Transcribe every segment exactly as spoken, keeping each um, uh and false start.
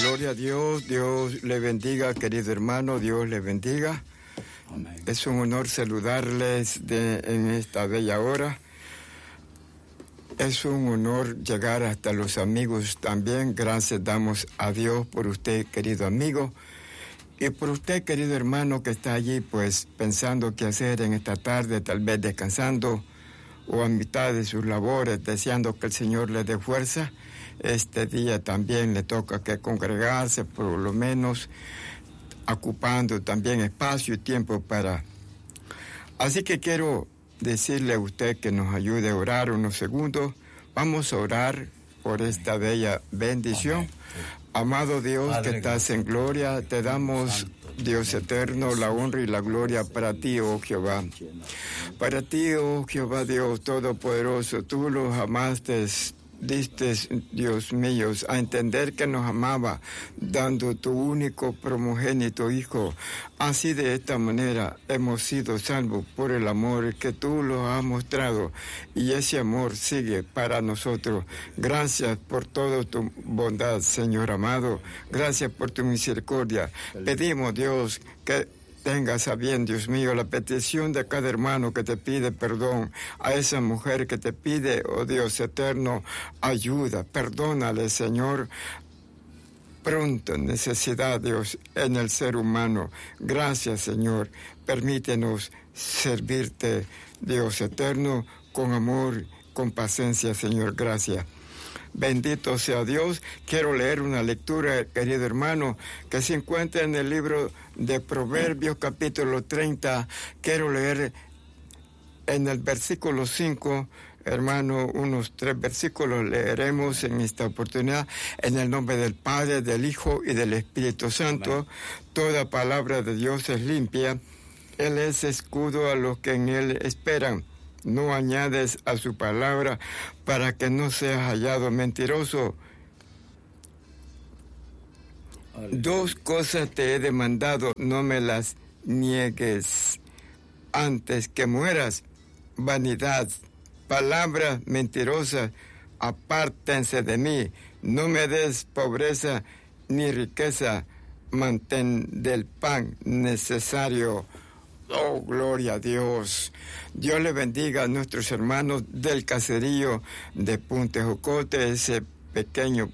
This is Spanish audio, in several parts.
Gloria a Dios, Dios le bendiga, querido hermano, Dios le bendiga. Amén. Es un honor saludarles de, en esta bella hora. Es un honor llegar hasta los amigos también. Gracias damos a Dios por usted, querido amigo. Y por usted, querido hermano, que está allí, pues, pensando qué hacer en esta tarde, tal vez descansando o a mitad de sus labores, deseando que el Señor le dé fuerza. Este día también le toca que congregarse, por lo menos ocupando también espacio y tiempo para... Así que quiero decirle a usted que nos ayude a orar unos segundos. Vamos a orar por esta bella bendición. Amado Dios, que estás en gloria, te damos, Dios eterno, la honra y la gloria para ti, oh Jehová. Para ti, oh Jehová Dios Todopoderoso, tú los amaste, diste, Dios mío, a entender que nos amaba, dando tu único primogénito Hijo. Así de esta manera hemos sido salvos por el amor que tú lo has mostrado, y ese amor sigue para nosotros. Gracias por toda tu bondad, Señor amado. Gracias por tu misericordia. Pedimos, Dios, que tengas a bien, Dios mío, la petición de cada hermano que te pide perdón, a esa mujer que te pide, oh Dios eterno, ayuda, perdónale, Señor. Pronto necesidad, Dios, en el ser humano. Gracias, Señor. Permítenos servirte, Dios eterno, con amor, con paciencia, Señor. Gracias. Bendito sea Dios. Quiero leer una lectura, querido hermano, que se encuentra en el libro de Proverbios, capítulo treinta. Quiero leer en el versículo cinco, hermano, unos tres versículos leeremos en esta oportunidad. En el nombre del Padre, del Hijo y del Espíritu Santo. Amén. Toda palabra de Dios es limpia. Él es escudo a los que en Él esperan. No añades a su palabra para que no seas hallado mentiroso. Aleluya. Dos cosas te he demandado, no me las niegues antes que mueras. Vanidad, palabras mentirosas, apártense de mí. No me des pobreza ni riqueza, mantén del pan necesario. Oh, gloria a Dios. Dios le bendiga a nuestros hermanos del caserío de Punta Jocote, ese pequeño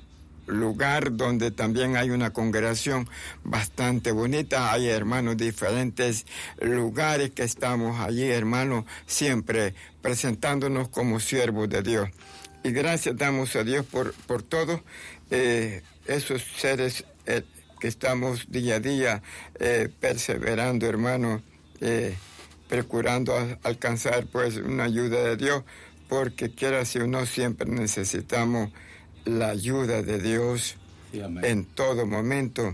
lugar donde también hay una congregación bastante bonita. Hay hermanos de diferentes lugares que estamos allí, hermanos, siempre presentándonos como siervos de Dios. Y gracias damos a Dios por, por todo. Eh, esos seres eh, que estamos día a día eh, perseverando, hermanos, Eh, procurando a, alcanzar pues una ayuda de Dios, porque quiera si o no siempre necesitamos la ayuda de Dios. Sí, en todo momento.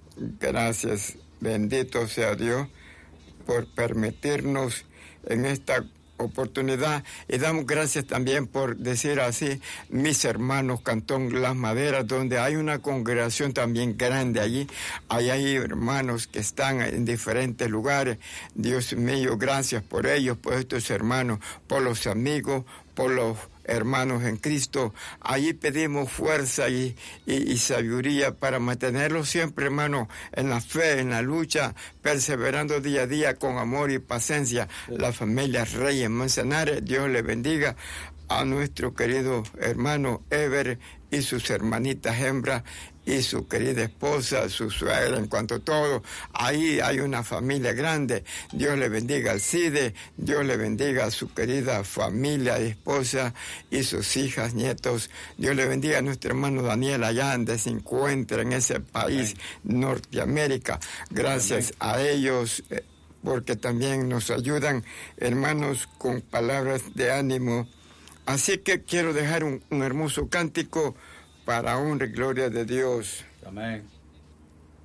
Gracias, bendito sea Dios por permitirnos en esta oportunidad, y damos gracias también por decir así, mis hermanos Cantón Las Maderas, donde hay una congregación también grande allí. Ahí hay hermanos que están en diferentes lugares. Dios mío, gracias por ellos, por estos hermanos, por los amigos, por los hermanos en Cristo. Allí pedimos fuerza y, y, y sabiduría para mantenerlos siempre, hermanos, en la fe, en la lucha, perseverando día a día con amor y paciencia. La familia Reyes Manzanares, Dios le bendiga. A nuestro querido hermano Ever y sus hermanitas hembras y su querida esposa, su suegra, en cuanto a todo. Ahí hay una familia grande. Dios le bendiga al Cide, Dios le bendiga a su querida familia, esposa y sus hijas, nietos. Dios le bendiga a nuestro hermano Daniel allá donde se encuentra en ese país, Amén. Norteamérica. Gracias Amén. A ellos, eh, porque también nos ayudan, hermanos, con palabras de ánimo. Así que quiero dejar un, un hermoso cántico para honra y gloria de Dios. Amén.